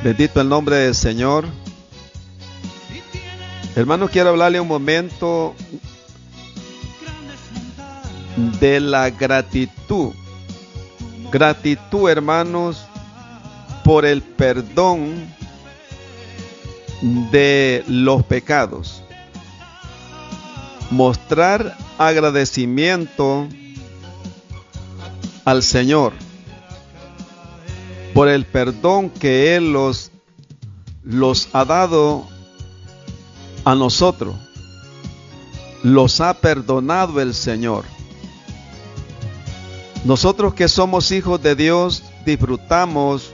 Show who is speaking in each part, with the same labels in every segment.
Speaker 1: Bendito el nombre del Señor. Hermano, quiero hablarle un momento de la gratitud. Gratitud, hermanos, por el perdón de los pecados. Mostrar agradecimiento al Señor por el perdón que Él los ha dado a nosotros. Los ha perdonado el Señor. Nosotros que somos hijos de Dios disfrutamos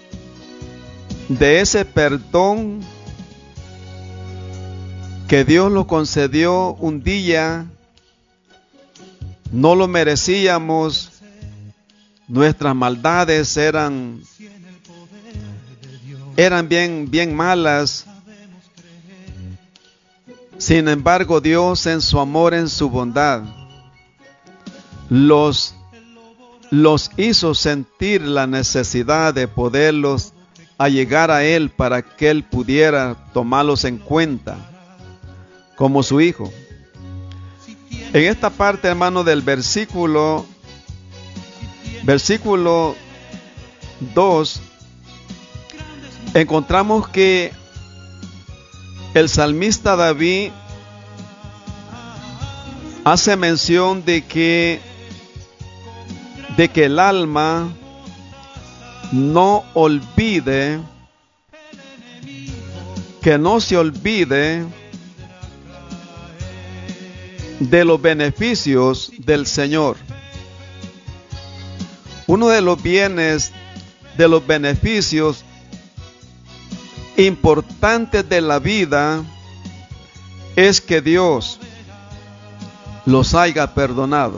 Speaker 1: de ese perdón que Dios lo concedió un día. No lo merecíamos. Nuestras maldades eran bien malas. Sin embargo, Dios en su amor, en su bondad, los hizo sentir la necesidad de poderlos allegar a Él para que Él pudiera tomarlos en cuenta como su hijo. En esta parte, hermano, del versículo 2, encontramos que el salmista David hace mención de que el alma no se olvide de los beneficios del Señor. Uno de los bienes, de los beneficios importantes de la vida es que Dios los haya perdonado,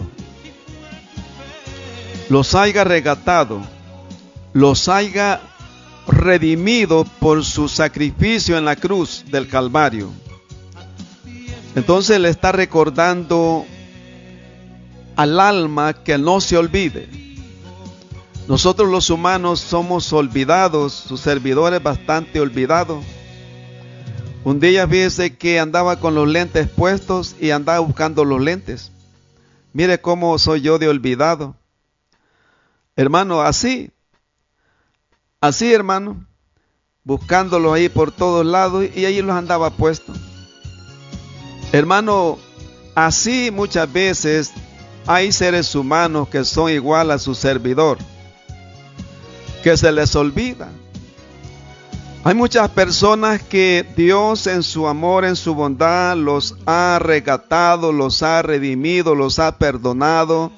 Speaker 1: los haya rescatado, los haya redimido por su sacrificio en la cruz del Calvario. Entonces le está recordando al alma que no se olvide. Nosotros los humanos somos olvidados, su servidor es bastante olvidado. Un día fíjese que andaba con los lentes puestos y andaba buscando los lentes. Mire cómo soy yo de olvidado. Hermano, así hermano, buscándolos ahí por todos lados y ahí los andaba puestos. Hermano, así muchas veces hay seres humanos que son igual a su servidor, que se les olvida. Hay muchas personas que Dios en su amor, en su bondad, los ha rescatado, los ha redimido, los ha perdonado,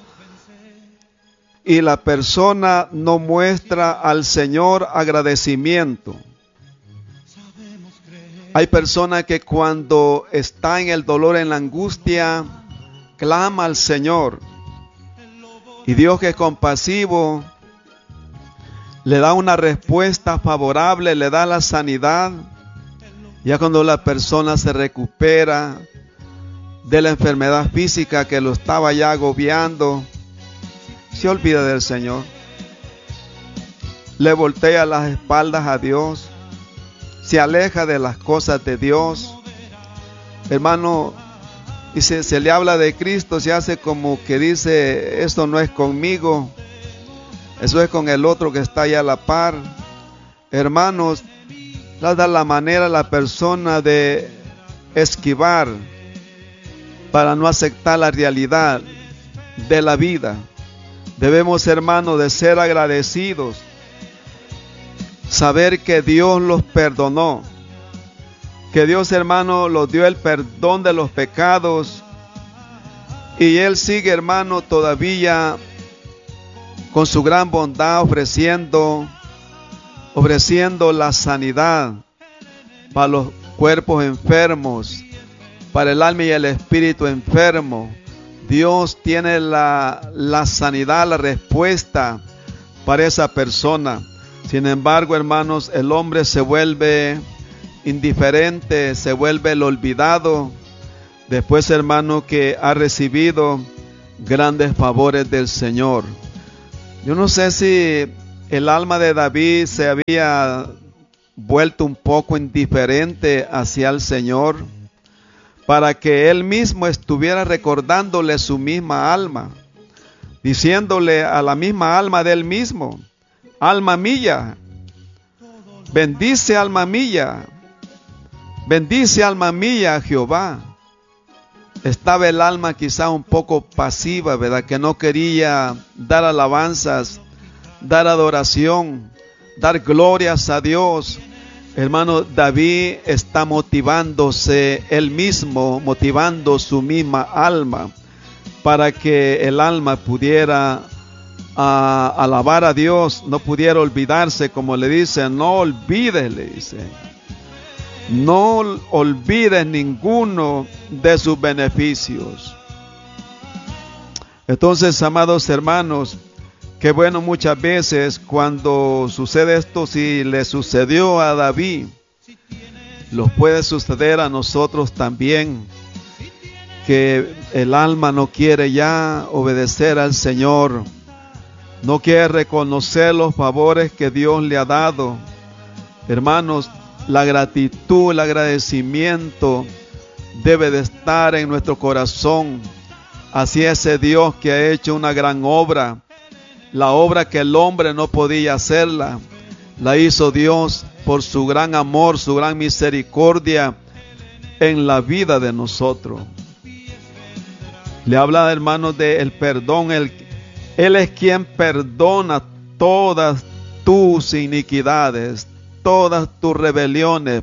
Speaker 1: y la persona no muestra al Señor agradecimiento. Hay personas que cuando está en el dolor, en la angustia, clama al Señor, y Dios, que es compasivo, le da una respuesta favorable, le da la sanidad. Ya cuando la persona se recupera de la enfermedad física que lo estaba ya agobiando, se olvida del Señor, le voltea las espaldas a Dios, se aleja de las cosas de Dios. Hermano, y se le habla de Cristo, se hace como que dice: esto no es conmigo, eso es con el otro que está allá a la par. Hermanos, da la manera la persona de esquivar para no aceptar la realidad de la vida. Debemos, hermanos, de ser agradecidos, saber que Dios los perdonó, que Dios, hermano, los dio el perdón de los pecados, y Él sigue, hermano, todavía con su gran bondad ofreciendo la sanidad para los cuerpos enfermos, para el alma y el espíritu enfermo. Dios tiene la sanidad, la respuesta para esa persona. Sin embargo, hermanos, el hombre se vuelve indiferente, se vuelve el olvidado, después, hermano, que ha recibido grandes favores del Señor. Yo no sé si el alma de David se había vuelto un poco indiferente hacia el Señor, para que Él mismo estuviera recordándole su misma alma, diciéndole a la misma alma de Él mismo: alma mía, bendice alma mía a Jehová. Estaba el alma quizá un poco pasiva, ¿verdad? Que no quería dar alabanzas, dar adoración, dar glorias a Dios. Hermano, David está motivándose él mismo, motivando su misma alma, para que el alma pudiera alabar a Dios, no pudiera olvidarse, como le dice: no olvides, le dice, no olvides ninguno de sus beneficios. Entonces, amados hermanos, qué bueno muchas veces cuando sucede esto, si le sucedió a David, nos puede suceder a nosotros también, que el alma no quiere ya obedecer al Señor, no quiere reconocer los favores que Dios le ha dado. Hermanos, la gratitud, el agradecimiento debe de estar en nuestro corazón hacia ese Dios que ha hecho una gran obra. La obra que el hombre no podía hacerla, la hizo Dios por su gran amor, su gran misericordia en la vida de nosotros. Le habla, hermanos, del perdón. Él es quien perdona todas tus iniquidades, todas tus rebeliones,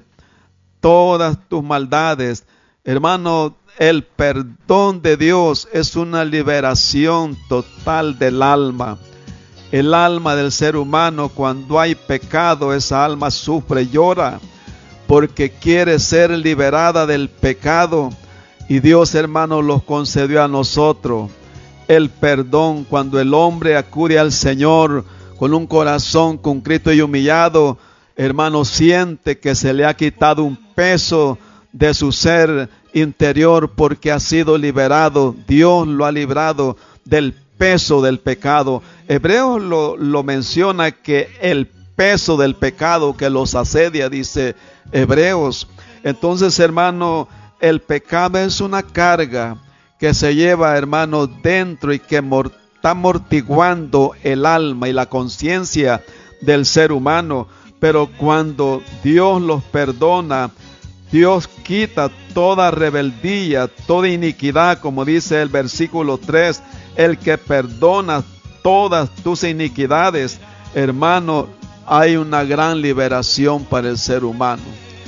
Speaker 1: todas tus maldades. Hermano, el perdón de Dios es una liberación total del alma. El alma del ser humano, cuando hay pecado, esa alma sufre, llora, porque quiere ser liberada del pecado. Y Dios, hermano, los concedió a nosotros el perdón. Cuando el hombre acude al Señor con un corazón contrito y humillado, hermano, siente que se le ha quitado un peso de su ser interior, porque ha sido liberado. Dios lo ha librado del peso del pecado. Hebreos lo menciona, que el peso del pecado que los asedia, dice Hebreos. Entonces, hermano, el pecado es una carga que se lleva, hermano, dentro, y que está amortiguando el alma y la conciencia del ser humano. Pero cuando Dios los perdona, Dios quita toda rebeldía, toda iniquidad, como dice el versículo 3, el que perdona todas tus iniquidades. Hermano, hay una gran liberación para el ser humano.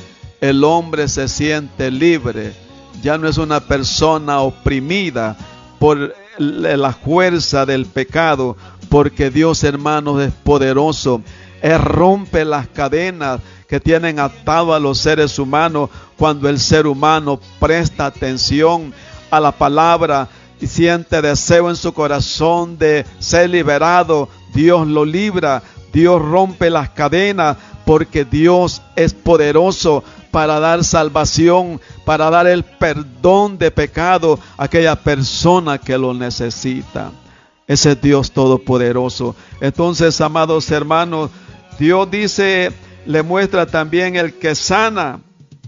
Speaker 1: El hombre se siente libre, ya no es una persona oprimida por la fuerza del pecado, porque Dios, hermanos, es poderoso. Él rompe las cadenas que tienen atado a los seres humanos. Cuando el ser humano presta atención a la palabra y siente deseo en su corazón de ser liberado, Dios lo libra. Dios rompe las cadenas, porque Dios es poderoso para dar salvación, para dar el perdón de pecado a aquella persona que lo necesita. Ese es Dios todopoderoso. Entonces, amados hermanos, Dios dice, le muestra también el que sana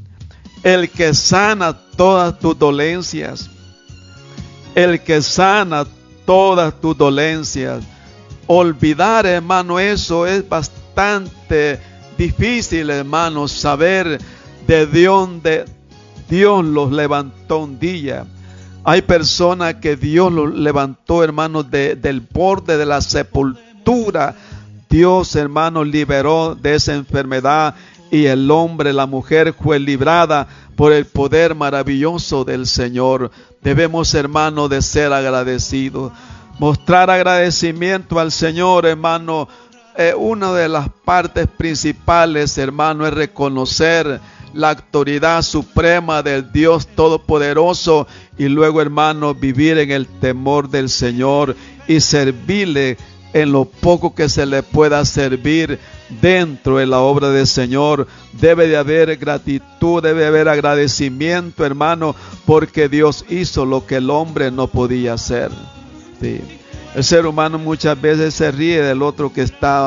Speaker 1: todas tus dolencias. El que sana todas tus dolencias. Olvidar, hermano, eso es bastante difícil, hermano, saber de dónde Dios los levantó un día. Hay personas que Dios los levantó, hermano, del borde de la sepultura. Dios, hermano, liberó de esa enfermedad, y el hombre, la mujer fue librada por el poder maravilloso del Señor. Debemos, hermano, de ser agradecidos, mostrar agradecimiento al Señor, hermano. Una de las partes principales, hermano, es reconocer la autoridad suprema del Dios Todopoderoso, y luego, hermano, vivir en el temor del Señor y servirle en lo poco que se le pueda servir dentro de la obra del Señor. Debe de haber gratitud, debe de haber agradecimiento, hermano, porque Dios hizo lo que el hombre no podía hacer. Sí. El ser humano muchas veces se ríe del otro que está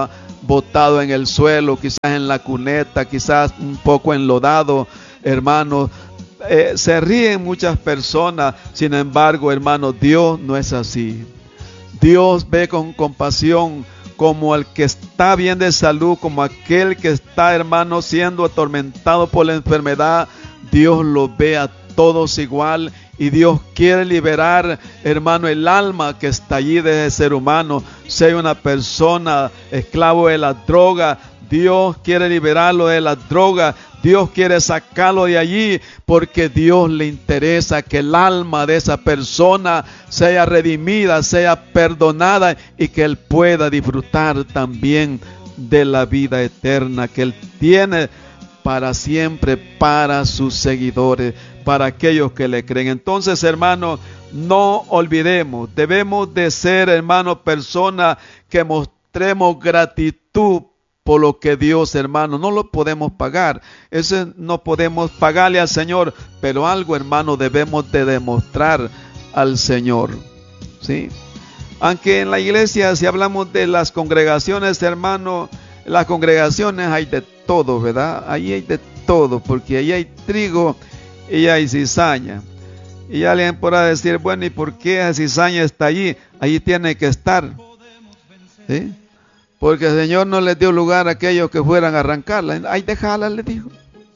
Speaker 1: botado en el suelo, quizás en la cuneta, quizás un poco enlodado, hermanos. Se ríen muchas personas, sin embargo, hermanos, Dios no es así. Dios ve con compasión como el que está bien de salud, como aquel que está, hermano, siendo atormentado por la enfermedad. Dios los ve a todos igual y Dios quiere liberar, hermano, el alma que está allí de ese ser humano. Sea una persona esclavo de la droga, Dios quiere liberarlo de la droga. Dios quiere sacarlo de allí porque Dios le interesa que el alma de esa persona sea redimida, sea perdonada y que él pueda disfrutar también de la vida eterna que él tiene para siempre, para sus seguidores, para aquellos que le creen. Entonces, hermanos, no olvidemos, debemos de ser, hermanos, personas que mostremos gratitud por lo que Dios, hermano, no lo podemos pagar. Eso no podemos pagarle al Señor, pero algo, hermano, debemos de demostrar al Señor, ¿sí? Aunque en la iglesia, si hablamos de las congregaciones, hermano, las congregaciones hay de todo, ¿verdad? Ahí hay de todo, porque ahí hay trigo y hay cizaña. Y alguien podrá decir, bueno, ¿y por qué la cizaña está allí? Allí tiene que estar, ¿sí? Porque el Señor no les dio lugar a aquellos que fueran a arrancarla. Hay dejarla, le dijo.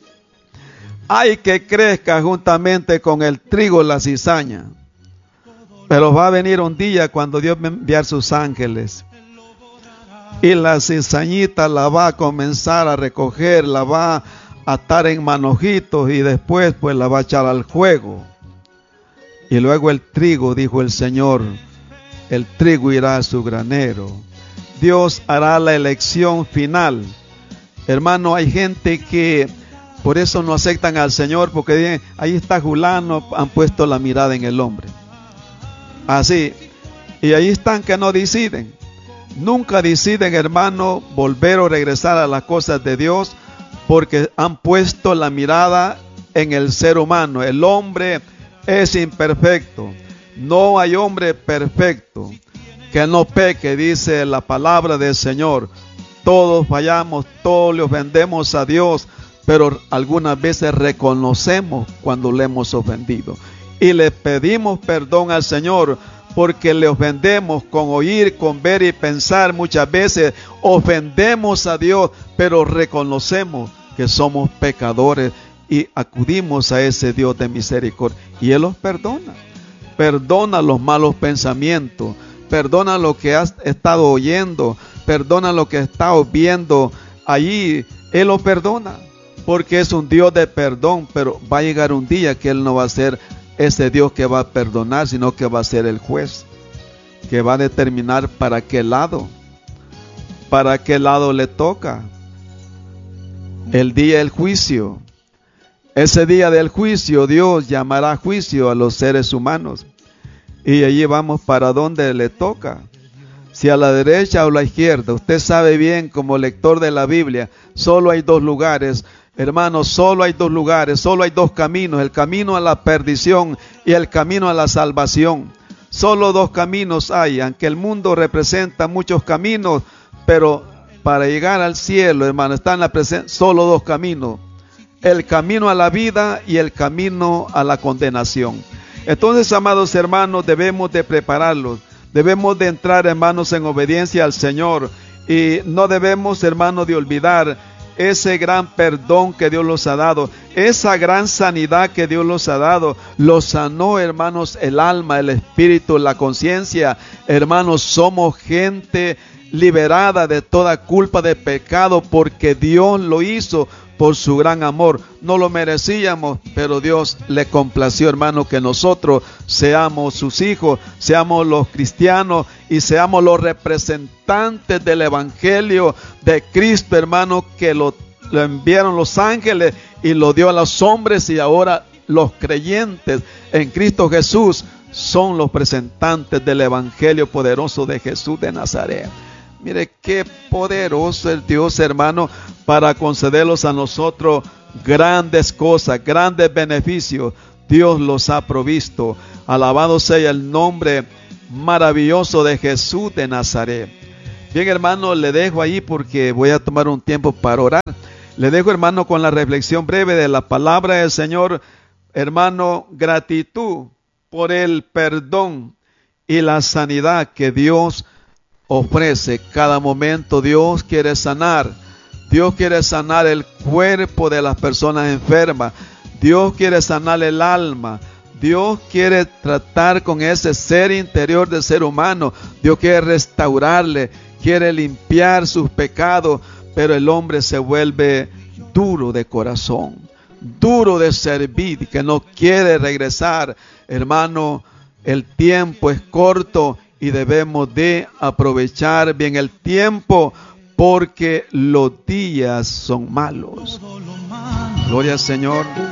Speaker 1: Hay que crezca juntamente con el trigo la cizaña. Pero va a venir un día cuando Dios va a enviar sus ángeles. Y la cizañita la va a comenzar a recoger, la va a atar en manojitos y después pues la va a echar al fuego. Y luego el trigo, dijo el Señor, el trigo irá a su granero. Dios hará la elección final. Hermano, hay gente que por eso no aceptan al Señor, porque dicen, ahí está Julano, han puesto la mirada en el hombre. Así, y ahí están que no deciden. Nunca deciden, hermano, volver o regresar a las cosas de Dios, porque han puesto la mirada en el ser humano. El hombre es imperfecto. No hay hombre perfecto que no peque, dice la palabra del Señor. Todos fallamos, todos le ofendemos a Dios, pero algunas veces reconocemos cuando le hemos ofendido y le pedimos perdón al Señor, porque le ofendemos con oír, con ver y pensar. Muchas veces ofendemos a Dios, pero reconocemos que somos pecadores y acudimos a ese Dios de misericordia y Él los perdona. Perdona los malos pensamientos, perdona lo que has estado oyendo, perdona lo que has estado viendo allí. Él lo perdona porque es un Dios de perdón, pero va a llegar un día que Él no va a ser ese Dios que va a perdonar, sino que va a ser el juez, que va a determinar para qué lado le toca. El día del juicio. Ese día del juicio, Dios llamará juicio a los seres humanos. Y allí vamos para donde le toca. Si a la derecha o a la izquierda. Usted sabe bien, como lector de la Biblia, solo hay dos lugares. Hermanos, solo hay dos lugares, solo hay dos caminos. El camino a la perdición y el camino a la salvación. Solo dos caminos hay, aunque el mundo representa muchos caminos, pero para llegar al cielo, hermano, está en la presencia, solo dos caminos. El camino a la vida y el camino a la condenación. Entonces, amados hermanos, debemos de prepararlos. Debemos de entrar, hermanos, en obediencia al Señor. Y no debemos, hermanos, de olvidar ese gran perdón que Dios los ha dado. Esa gran sanidad que Dios los ha dado. Los sanó, hermanos, el alma, el espíritu, la conciencia. Hermanos, somos gente liberada de toda culpa de pecado porque Dios lo hizo por su gran amor. No lo merecíamos, pero Dios le complació, hermano, que nosotros seamos sus hijos, seamos los cristianos y seamos los representantes del evangelio de Cristo, hermano, que lo enviaron los ángeles y lo dio a los hombres, y ahora los creyentes en Cristo Jesús son los representantes del evangelio poderoso de Jesús de Nazaret. Mire qué poderoso es Dios, hermano, para concederlos a nosotros grandes cosas, grandes beneficios. Dios los ha provisto. Alabado sea el nombre maravilloso de Jesús de Nazaret. Bien, hermano, le dejo ahí porque voy a tomar un tiempo para orar. Le dejo, hermano, con la reflexión breve de la palabra del Señor. Hermano, gratitud por el perdón y la sanidad que Dios ofrece. Cada momento Dios quiere sanar. Dios quiere sanar el cuerpo de las personas enfermas. Dios quiere sanar el alma. Dios quiere tratar con ese ser interior del ser humano. Dios quiere restaurarle, quiere limpiar sus pecados, pero el hombre se vuelve duro de corazón, duro de servir, que no quiere regresar. Hermano, el tiempo es corto y debemos de aprovechar bien el tiempo porque los días son malos. Gloria al Señor.